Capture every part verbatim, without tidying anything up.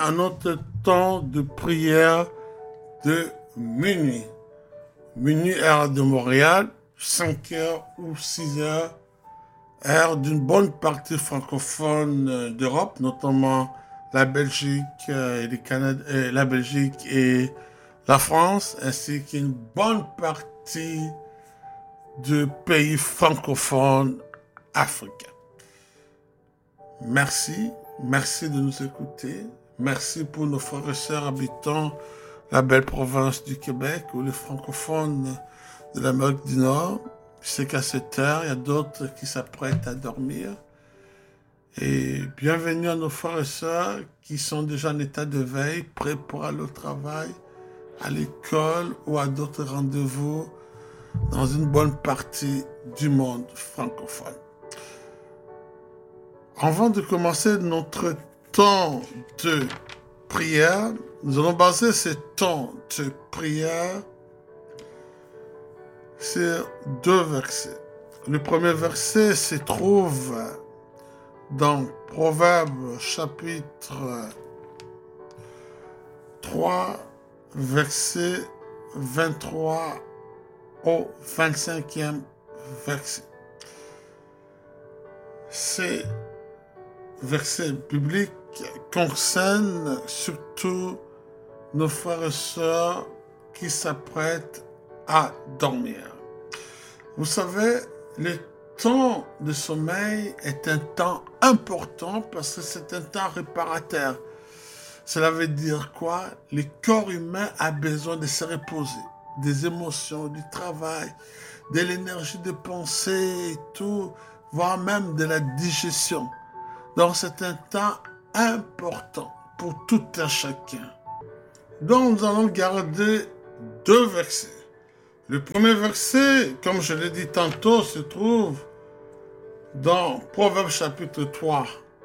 à notre temps de prière de minuit. Minuit, heure de Montréal, cinq heures ou six heures, heure d'une bonne partie francophone d'Europe, notamment la Belgique, et les Canada, et la Belgique et la France, ainsi qu'une bonne partie de pays francophones africains. Merci, merci de nous écouter. Merci pour nos frères et sœurs habitant la belle province du Québec ou les francophones de l'Amérique du Nord. Je sais qu'à cette heure, il y a d'autres qui s'apprêtent à dormir. Et bienvenue à nos frères et sœurs qui sont déjà en état de veille, prêts pour aller au travail, à l'école ou à d'autres rendez-vous dans une bonne partie du monde francophone. Avant de commencer notre temps de prière, nous allons baser ce temps de prière sur deux versets. Le premier verset se trouve dans Proverbes chapitre trois, verset vingt-trois au vingt-cinquième verset. Ces versets bibliques concernent surtout nos frères et sœurs qui s'apprêtent à dormir. Vous savez, le temps de sommeil est un temps important parce que c'est un temps réparateur. Cela veut dire quoi? Le corps humain a besoin de se reposer, des émotions, du travail, de l'énergie de penser et tout, voire même de la digestion. Donc c'est un temps important pour tout un chacun. Donc nous allons garder deux versets. Le premier verset, comme je l'ai dit tantôt, se trouve dans Proverbes chapitre trois,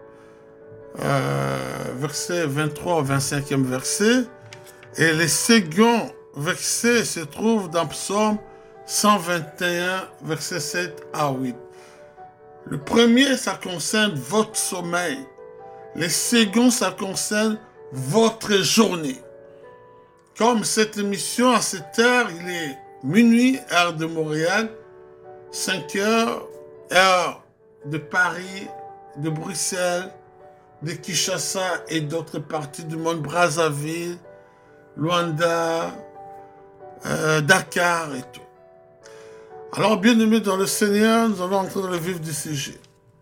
euh, verset vingt-trois au vingt-cinquième verset. Et le second verset se trouve dans Psaume cent vingt et un, verset sept à huit. Le premier, ça concerne votre sommeil. Le second, ça concerne votre journée. Comme cette émission, à cette heure, il est minuit, heure de Montréal, cinq heures, heure de Paris, de Bruxelles, de Kinshasa et d'autres parties du monde, Brazzaville, Luanda, euh, Dakar et tout. Alors, bien-aimés dans le Seigneur, nous allons entrer dans le vif du sujet.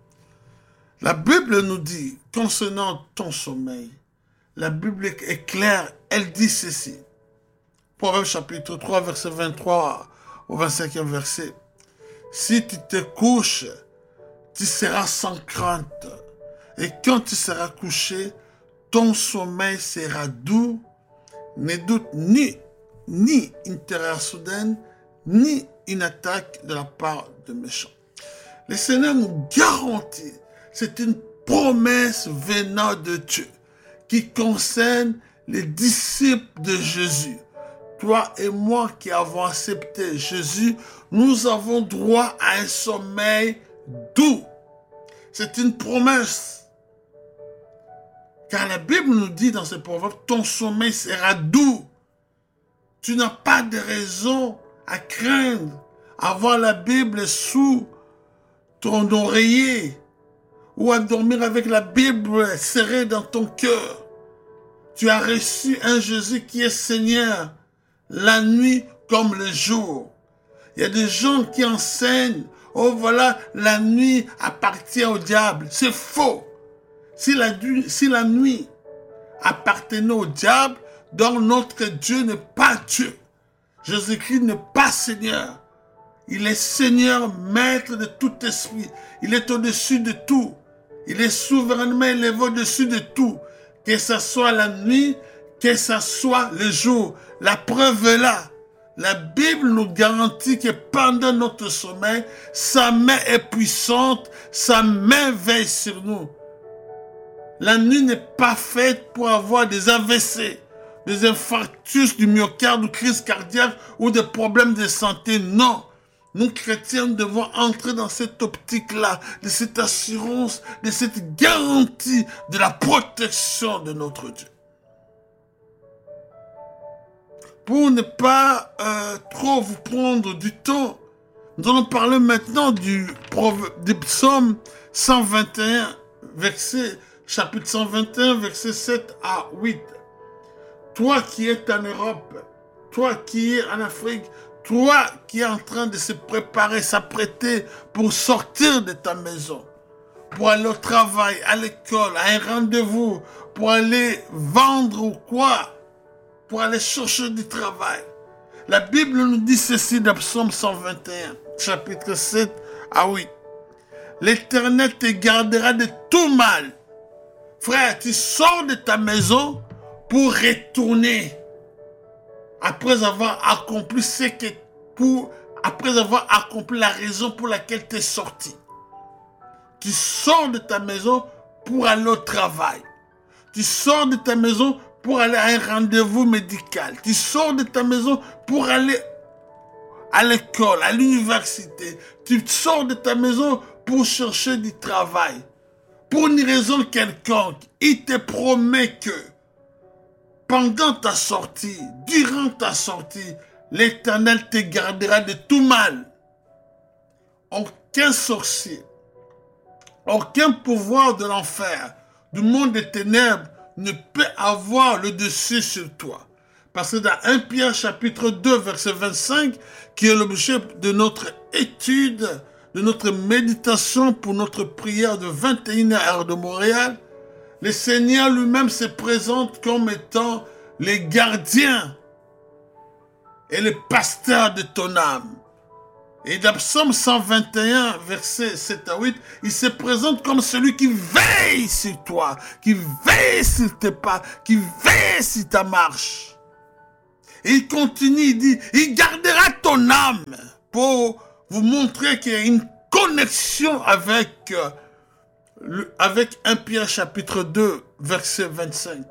La Bible nous dit, concernant ton sommeil, la Bible est claire, elle dit ceci. Proverbe chapitre trois, verset vingt-trois au vingt-cinquième verset. Si tu te couches, tu seras sans crainte. Et quand tu seras couché, ton sommeil sera doux. Ne doute ni, ni une terreur soudaine, ni une attaque de la part de méchants. Le Seigneur nous garantit, c'est une promesse venant de Dieu qui concerne les disciples de Jésus. Toi et moi qui avons accepté Jésus, nous avons droit à un sommeil doux. C'est une promesse. Car la Bible nous dit dans ce proverbe, ton sommeil sera doux. Tu n'as pas de raison à craindre, avoir la Bible sous ton oreiller ou à dormir avec la Bible serrée dans ton cœur. Tu as reçu un Jésus qui est Seigneur, la nuit comme le jour. Il y a des gens qui enseignent, oh voilà, la nuit appartient au diable. C'est faux. Si la, si la nuit appartenait au diable, donc notre Dieu n'est pas Dieu. Jésus-Christ n'est pas Seigneur. Il est Seigneur, maître de tout esprit. Il est au-dessus de tout. Il est souverainement élevé au-dessus de tout. Que ce soit la nuit, que ce soit le jour. La preuve est là. La Bible nous garantit que pendant notre sommeil, sa main est puissante, sa main veille sur nous. La nuit n'est pas faite pour avoir des A V C, des infarctus du myocarde ou crise cardiaque ou des problèmes de santé. Non. Nous, chrétiens, devons entrer dans cette optique-là, de cette assurance, de cette garantie de la protection de notre Dieu. pour ne pas euh, trop vous prendre du temps, nous allons parler maintenant du, du psaume cent vingt et un, verset, chapitre cent vingt et un, verset sept à huit. Toi qui es en Europe, toi qui es en Afrique, toi qui es en train de se préparer, s'apprêter pour sortir de ta maison, pour aller au travail, à l'école, à un rendez-vous, pour aller vendre ou quoi, pour aller chercher du travail. La Bible nous dit ceci dans Psaume cent vingt et un, chapitre sept à huit. L'Éternel te gardera de tout mal. Frère, tu sors de ta maison pour retourner après avoir accompli ce que pour après avoir accompli la raison pour laquelle tu es sorti. Tu sors de ta maison pour aller au travail. Tu sors de ta maison pour aller à un rendez-vous médical. Tu sors de ta maison pour aller à l'école, à l'université. Tu sors de ta maison pour chercher du travail. Pour une raison quelconque, il te promet que pendant ta sortie, durant ta sortie, l'Éternel te gardera de tout mal. Aucun sorcier, aucun pouvoir de l'enfer, du monde des ténèbres, ne peut avoir le dessus sur toi. Parce que dans un Pierre chapitre deux, verset vingt-cinq, qui est l'objet de notre étude, de notre méditation pour notre prière de vingt et une heures de Montréal, le Seigneur lui-même se présente comme étant les gardiens et les pasteurs de ton âme. Et dans Psaume cent vingt et un, versets sept à huit, il se présente comme celui qui veille sur toi, qui veille sur tes pas, qui veille sur ta marche. Et il continue, il dit, il gardera ton âme pour vous montrer qu'il y a une connexion avec, euh, le, avec un Pierre chapitre deux, verset vingt-cinq.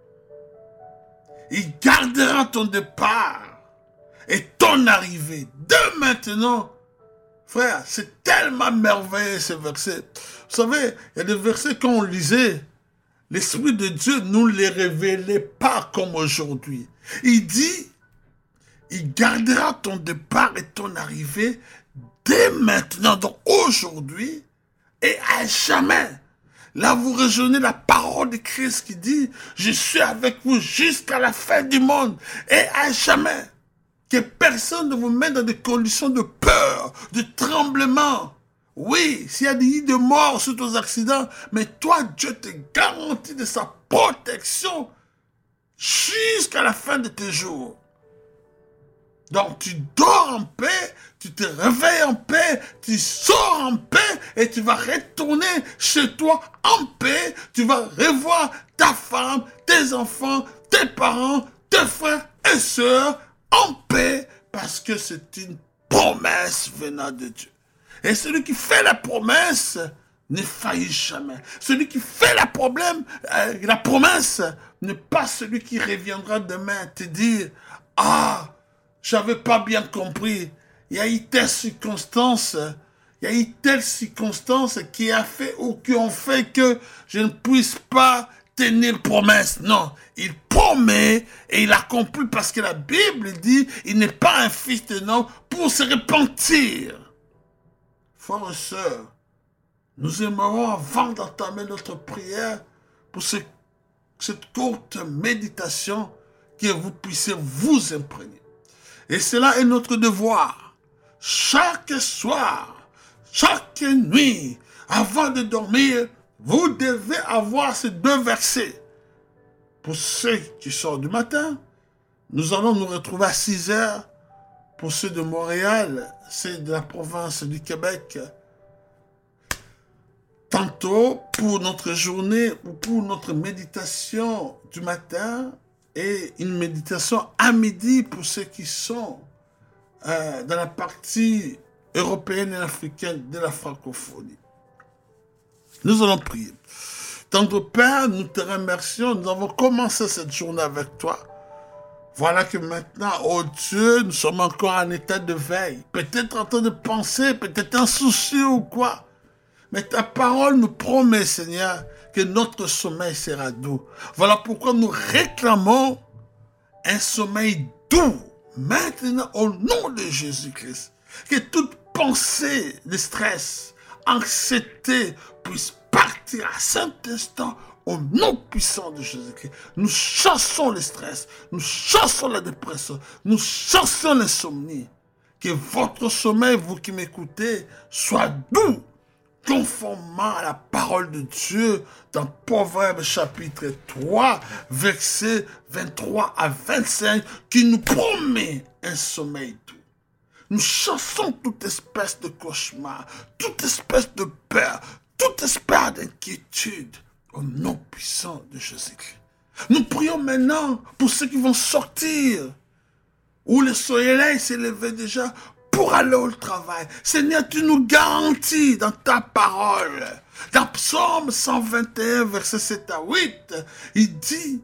Il gardera ton départ et ton arrivée. De maintenant, frère, c'est tellement merveilleux ce verset. Vous savez, il y a des versets quand on lisait, l'Esprit de Dieu ne nous les révélait pas comme aujourd'hui. Il dit, il gardera ton départ et ton arrivée dès maintenant, donc aujourd'hui et à jamais. Là, vous rejoignez la parole de Christ qui dit, je suis avec vous jusqu'à la fin du monde et à jamais. Que personne ne vous mette dans des conditions de peur, de tremblement. Oui, s'il y a des lits de mort suite aux accidents, mais toi, Dieu te garantit de sa protection jusqu'à la fin de tes jours. Donc, tu dors en paix, tu te réveilles en paix, tu sors en paix et tu vas retourner chez toi en paix. Tu vas revoir ta femme, tes enfants, tes parents, tes frères et sœurs en paix parce que c'est une promesse venant de Dieu. Et celui qui fait la promesse ne faillit jamais. Celui qui fait la, problème, euh, la promesse n'est pas celui qui reviendra demain te dire « Ah, j'avais pas bien compris. Il y a eu telle circonstance, il y a eu telle circonstance qui a fait ou qui ont fait que je ne puisse pas tenir promesse. » Non, il promet et il accomplit parce que la Bible dit il n'est pas un fils de homme pour se repentir. Frères et sœurs, nous aimerons avant d'entamer notre prière pour ce, cette courte méditation que vous puissiez vous imprégner. Et cela est notre devoir. Chaque soir, chaque nuit, avant de dormir, vous devez avoir ces deux versets. Pour ceux qui sortent du matin, nous allons nous retrouver à six heures. Pour ceux de Montréal, ceux de la province du Québec, tantôt pour notre journée ou pour notre méditation du matin et une méditation à midi pour ceux qui sont euh, dans la partie européenne et africaine de la francophonie. Nous allons prier. Tendre Père, nous te remercions. Nous avons commencé cette journée avec toi. Voilà que maintenant, oh Dieu, nous sommes encore en état de veille. Peut-être en train de penser, peut-être insoucieux ou quoi. Mais ta parole nous promet, Seigneur, que notre sommeil sera doux. Voilà pourquoi nous réclamons un sommeil doux maintenant au nom de Jésus-Christ. Que toute pensée de stress, anxiété puisse partir à cet instant au nom puissant de Jésus-Christ. Nous chassons le stress, nous chassons la dépression, nous chassons l'insomnie. Que votre sommeil, vous qui m'écoutez, soit doux, conformément à la parole de Dieu dans Proverbe chapitre trois, versets vingt-trois à vingt-cinq, qui nous promet un sommeil doux. Nous chassons toute espèce de cauchemar, toute espèce de peur, toute espèce d'inquiétude au nom puissant de Jésus-Christ. Nous prions maintenant pour ceux qui vont sortir, où le soleil s'est levé déjà pour aller au travail. Seigneur, tu nous garantis dans ta parole, dans Psaume cent vingt et un, versets sept à huit, il dit,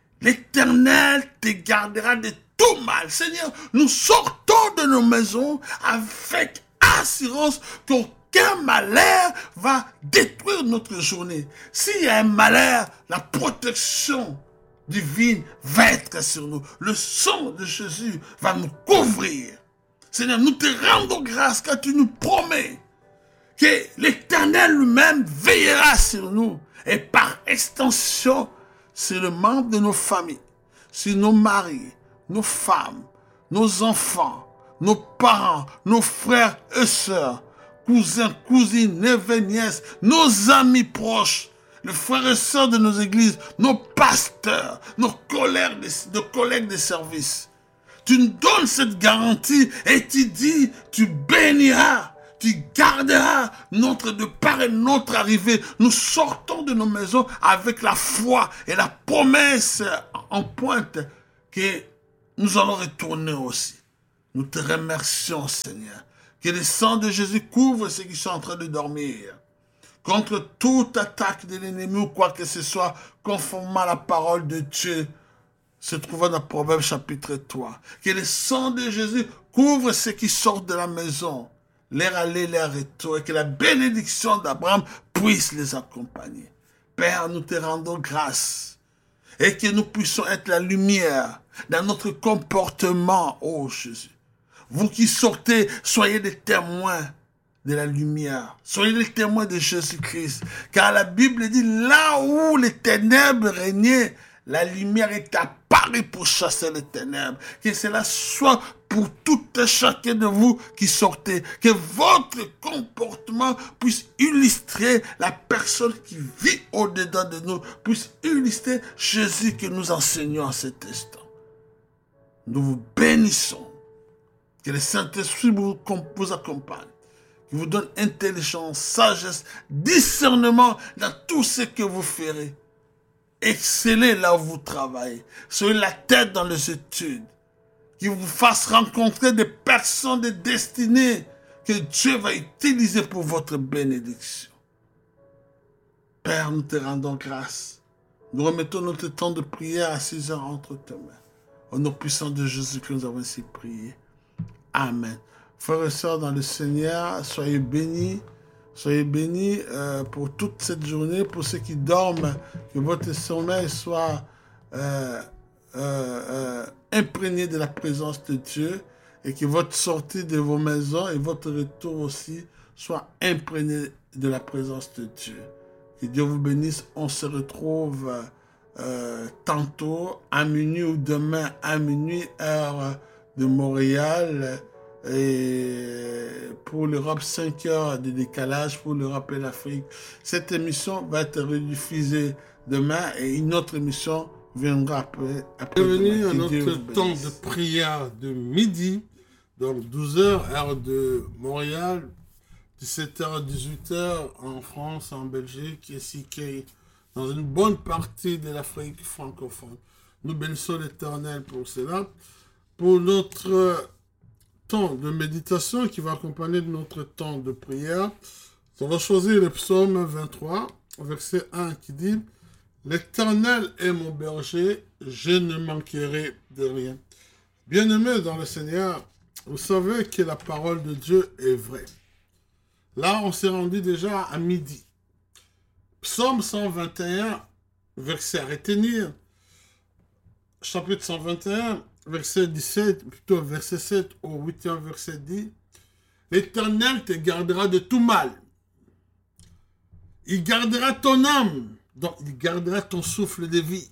l'Éternel te gardera de tout mal. Seigneur, nous sortons de nos maisons avec assurance qu'aucun malheur va détruire notre journée. S'il y a un malheur, la protection divine va être sur nous. Le sang de Jésus va nous couvrir. Seigneur, nous te rendons grâce car tu nous promets que l'Éternel lui-même veillera sur nous et par extension sur le membre de nos familles, sur nos maris, nos femmes, nos enfants, nos parents, nos frères et sœurs, cousins, cousines, neveux, nièces, nos amis proches, les frères et sœurs de nos églises, nos pasteurs, nos collègues de, nos collègues de service. Tu nous donnes cette garantie et tu dis, tu béniras, tu garderas notre départ et notre arrivée. Nous sortons de nos maisons avec la foi et la promesse en pointe que nous allons retourner aussi. Nous te remercions, Seigneur. Que le sang de Jésus couvre ceux qui sont en train de dormir. Contre toute attaque de l'ennemi ou quoi que ce soit, conformément à la parole de Dieu, se trouvant dans Proverbe chapitre trois. Que le sang de Jésus couvre ceux qui sortent de la maison, leur aller, leur retour, et que la bénédiction d'Abraham puisse les accompagner. Père, nous te rendons grâce, et que nous puissions être la lumière dans notre comportement, ô Jésus. Vous qui sortez, soyez des témoins de la lumière. Soyez les témoins de Jésus-Christ. Car la Bible dit, là où les ténèbres régnaient, la lumière est apparue pour chasser les ténèbres. Que cela soit pour tout et chacun de vous qui sortez. Que votre comportement puisse illustrer la personne qui vit au-dedans de nous. Puisse illustrer Jésus que nous enseignons à cet instant. Nous vous bénissons. Que le Saint-Esprit vous, vous accompagne. Qu'il vous donne intelligence, sagesse, discernement dans tout ce que vous ferez. Excellez là où vous travaillez. Soyez la tête dans les études. Qu'il vous fasse rencontrer des personnes de destinée que Dieu va utiliser pour votre bénédiction. Père, nous te rendons grâce. Nous remettons notre temps de prière à six heures entre tes mains. Au nom puissant de Jésus que nous avons ainsi prié. Amen. Frères et sœurs dans le Seigneur, soyez bénis. Soyez bénis euh, pour toute cette journée, pour ceux qui dorment, que votre sommeil soit euh, euh, euh, imprégné de la présence de Dieu et que votre sortie de vos maisons et votre retour aussi soit imprégné de la présence de Dieu. Que Dieu vous bénisse. On se retrouve euh, tantôt à minuit ou demain à minuit, heure de Montréal. Et pour l'Europe, cinq heures de décalage pour l'Europe et l'Afrique. Cette émission va être rediffusée demain et une autre émission viendra après. après Bienvenue à notre temps de prière de midi, donc douze heures, heure de Montréal, dix-sept heures, dix-huit heures en France, en Belgique, et C K, dans une bonne partie de l'Afrique francophone. Nous bénissons l'Éternel pour cela. Pour notre temps de méditation qui va accompagner notre temps de prière, on va choisir le psaume vingt-trois, verset un qui dit « L'Éternel est mon berger, je ne manquerai de rien. » Bien-aimés dans le Seigneur, vous savez que la parole de Dieu est vraie. Là, on s'est rendu déjà à midi. Psaume cent vingt et un, verset à retenir, chapitre cent vingt et un, verset dix-sept, plutôt verset sept au huitième verset dit, l'Éternel te gardera de tout mal. Il gardera ton âme, donc il gardera ton souffle de vie.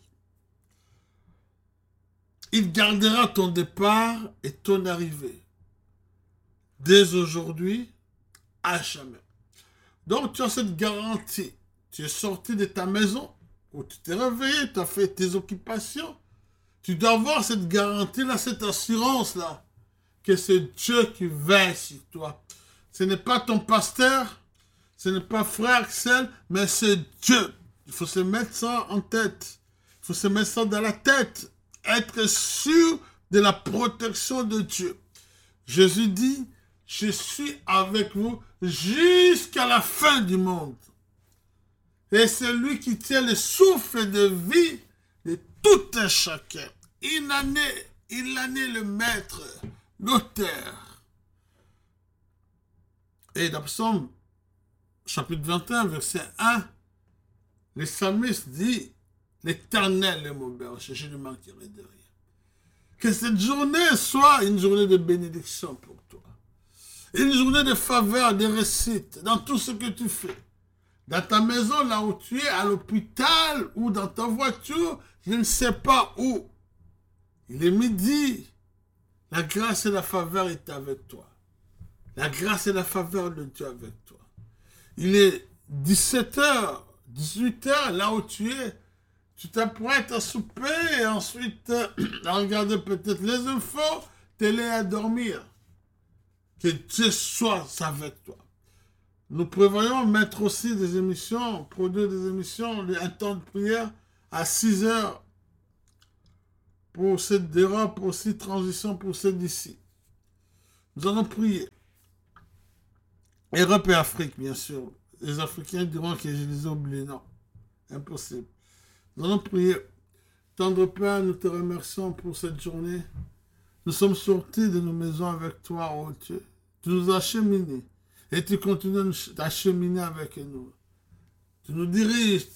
Il gardera ton départ et ton arrivée, dès aujourd'hui à jamais. Donc tu as cette garantie. Tu es sorti de ta maison, où tu t'es réveillé, tu as fait tes occupations. Tu dois avoir cette garantie-là, cette assurance-là, que c'est Dieu qui veille sur toi. Ce n'est pas ton pasteur, ce n'est pas frère Axel, mais c'est Dieu. Il faut se mettre ça en tête. Il faut se mettre ça dans la tête. Être sûr de la protection de Dieu. Jésus dit, je suis avec vous jusqu'à la fin du monde. Et c'est lui qui tient le souffle de vie de tout un chacun. Il en est, il en est le maître, l'auteur. Et dans Psaume chapitre vingt et un, verset un, le psalmiste dit, l'Éternel est mon berger, je ne manquerai de rien. Que cette journée soit une journée de bénédiction pour toi. Une journée de faveur, de réussite dans tout ce que tu fais. Dans ta maison, là où tu es, à l'hôpital ou dans ta voiture, je ne sais pas où. Il est midi. La grâce et la faveur est avec toi. La grâce et la faveur de Dieu avec toi. Il est dix-sept heures, dix-huit heures, là où tu es. Tu t'apprêtes à souper et ensuite à regarder peut-être les infos, télé à dormir. Que Dieu soit avec toi. Nous prévoyons mettre aussi des émissions, produire des émissions, un temps de prière à six heures pour cette d'Europe, aussi transition pour celle d'ici. Nous allons prier. Europe et Afrique, bien sûr. Les Africains diront que je les ai oubliés. Non, impossible. Nous allons prier. Tendre Père, nous te remercions pour cette journée. Nous sommes sortis de nos maisons avec toi, oh Dieu. Tu nous as cheminés. Et tu continues d'acheminer avec nous. Tu nous diriges.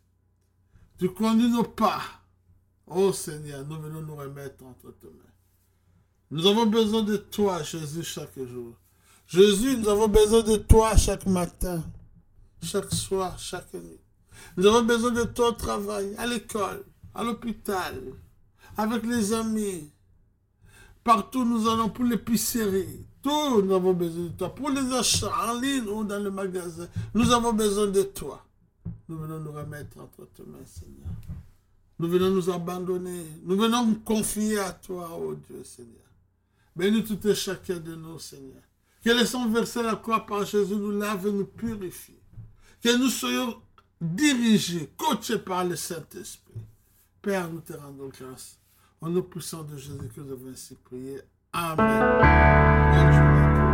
Tu conduis nos pas. Oh Seigneur, nous venons nous remettre entre tes mains. Nous avons besoin de toi, Jésus, chaque jour. Jésus, nous avons besoin de toi chaque matin, chaque soir, chaque nuit. Nous avons besoin de toi au travail, à l'école, à l'hôpital, avec les amis. Partout nous allons pour l'épicerie. Tout, nous avons besoin de toi. Pour les achats en ligne ou dans le magasin, nous avons besoin de toi. Nous venons nous remettre entre tes mains, Seigneur. Nous venons nous abandonner. Nous venons nous confier à toi, oh Dieu, Seigneur. Bénis tout et chacun de nous, Seigneur. Que le sang versé à la croix par Jésus nous lave et nous purifie. Que nous soyons dirigés, coachés par le Saint-Esprit. Père, nous te rendons grâce. Au nom puissant de Jésus que nous avons ainsi prié. Amen. Bonne journée.